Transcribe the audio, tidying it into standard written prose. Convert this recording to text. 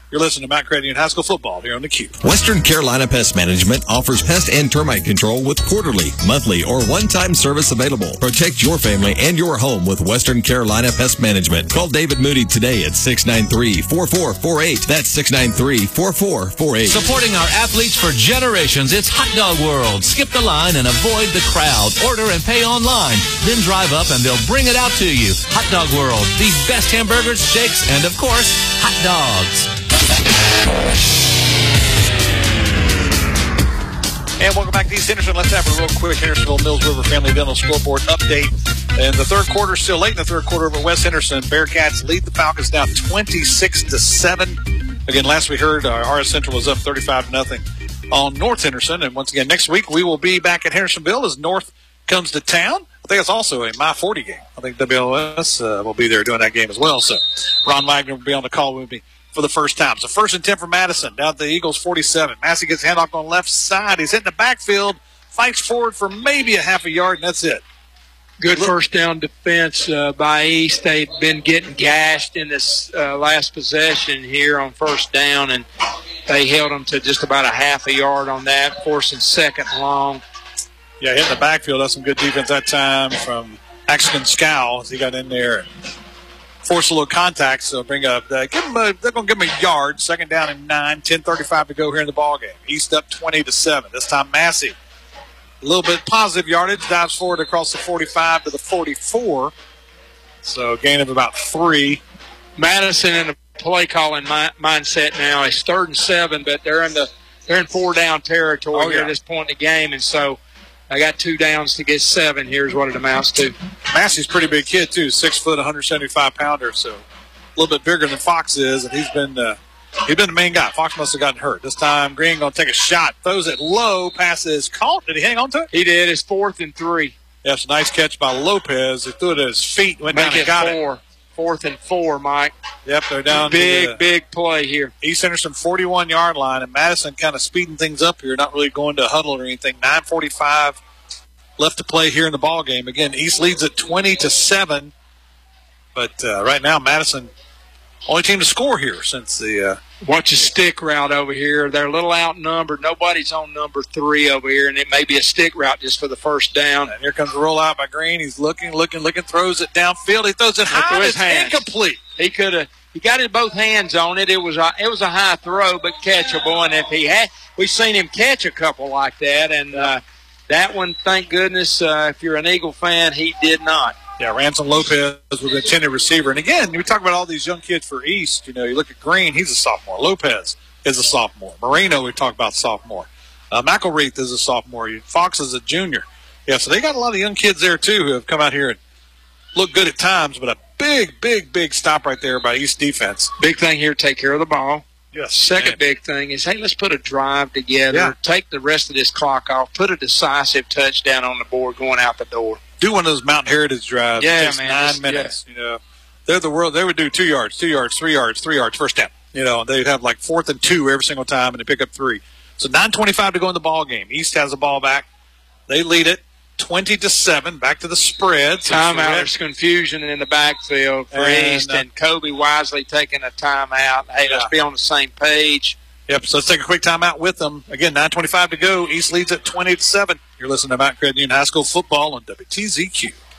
You're listening to Mount Credit Union High School football here on the Q. Western Carolina Pest Management offers pest and termite control with quarterly, monthly, or one-time service available. Protect your family and your home with Western Carolina Pest Management. Call David Moody today at 693-4448. That's 693-4448. Supporting our athletes for generations, it's Hot Dog World. Skip the line and avoid the crowd. Order and pay online. Then drive up and they'll bring it out to you. Hot Dog World. The best hamburgers, shakes, and of course, hot dogs. And welcome back to East Henderson. Let's have a real quick Hendersonville Mills River Family Dental scoreboard update. In the third quarter, still late in the third quarter over West Henderson, Bearcats lead the Falcons down 26-7. Again, last we heard, RS Central was up 35-0 on North Henderson. And once again, next week we will be back at Hendersonville as North comes to town. I think it's also a My 40 game. I think WLS will be there doing that game as well. So Ron Wagner will be on the call with me for the first time. So 1st and 10 for Madison, down at the Eagles 47. Massey gets handoff on the left side. He's hitting the backfield, fights forward for maybe a half a yard, and that's it. Good first down defense by East. They've been getting gashed in this last possession here on first down, and they held them to just about a half a yard on that, forcing second and long. Yeah, hitting the backfield. That's some good defense that time from Axton Scow as he got in there and force a little contact, so bring up. They're going to give him a yard. 2nd down and 9. 10:35 to go here in the ball game. East up 20-7. This time Massey, a little bit positive yardage, dives forward across the 45 to the 44. So a gain of about 3. Madison in the play calling mindset now. It's 3rd and 7, but they're in 4-down territory here at this point in the game, and so I got 2 downs to get 7. Here's what it amounts to. Massey's a pretty big kid, too. 6 foot, 175-pounder, so a little bit bigger than Fox is, and he's been the main guy. Fox must have gotten hurt. This time, Green going to take a shot. Throws it low, passes caught. Did he hang on to it? He did. It's 4th and 3. Yes, a nice catch by Lopez. He threw it at his feet, went down and got it. 4th and 4, Mike. Yep, they're down. Big play here. East Henderson 41-yard line, and Madison kind of speeding things up here, not really going to huddle or anything. 9:45 left to play here in the ball game. Again, East leads at 20-7, but right now Madison only team to score here since the. Watch a stick route over here. They're a little outnumbered. Nobody's on number 3 over here, and it may be a stick route just for the first down. And here comes the rollout by Green. He's looking, throws it downfield. He throws it high. It's incomplete. He got his both hands on it. It was a high throw, but catchable. And if he had, we've seen him catch a couple like that, and that one, thank goodness, if you're an Eagle fan, he did not. Yeah, Ransom Lopez was the intended receiver. And again, we talk about all these young kids for East. You know, you look at Green, he's a sophomore. Lopez is a sophomore. Moreno, we talk about sophomore. McElreath is a sophomore. Fox is a junior. Yeah, so they got a lot of young kids there, too, who have come out here and look good at times, but a big stop right there by East defense. Big thing here, take care of the ball. Yes. Second big thing is, hey, let's put a drive together. Yeah. Take the rest of this clock off. Put a decisive touchdown on the board going out the door. Do one of those Mountain Heritage drives. Yeah, it takes 9 minutes. Yeah. You know, they're the world. They would do 2 yards, 3 yards, 3 yards, first down. You know, they'd have like 4th and 2 every single time, and they pick up 3. So 9:25 to go in the ball game. East has the ball back. They lead it 20-7. Back to the spread. Timeout. There's confusion in the backfield for East, and Kobe wisely taking a timeout. Hey, let's be on the same page. Yep, so let's take a quick timeout with them. Again, 9:25 to go. East leads at 20-7. You're listening to Mount Credit Union High School football on WTZQ.